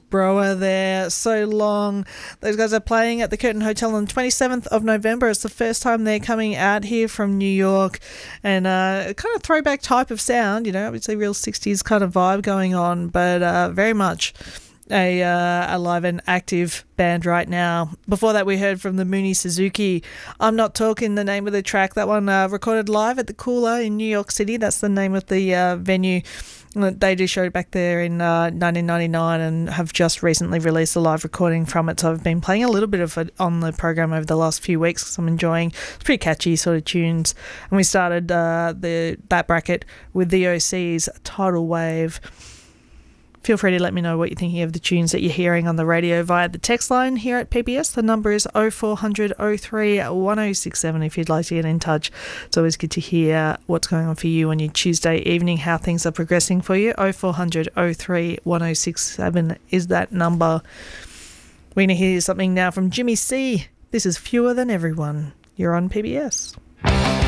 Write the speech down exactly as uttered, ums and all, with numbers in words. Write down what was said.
Broer there. So Long. Those guys are playing at the Curtin Hotel on the twenty-seventh of November. It's the first time they're coming out here from New York, and uh, kind of throwback type of sound, you know, obviously real sixties kind of vibe going on, but uh, very much a uh, alive and active band right now. Before that, we heard from the Mooney Suzuki. I'm Not Talking, the name of the track. That one uh, recorded live at the Cooler in New York City. That's the name of the uh, venue. They do show back there in uh, nineteen ninety-nine and have just recently released a live recording from it. So I've been playing a little bit of it on the program over the last few weeks because I'm enjoying it's pretty catchy sort of tunes. And we started uh, the that bracket with the O C's Tidal Wave. Feel free to let me know what you're thinking of the tunes that you're hearing on the radio via the text line here at P B S. The number is oh four hundred oh three one oh six seven if you'd like to get in touch. It's always good to hear what's going on for you on your Tuesday evening, how things are progressing for you. oh four hundred oh three one oh six seven is that number. We're going to hear something now from Jimmy C. This is Fewer Than Everyone. You're on P B S.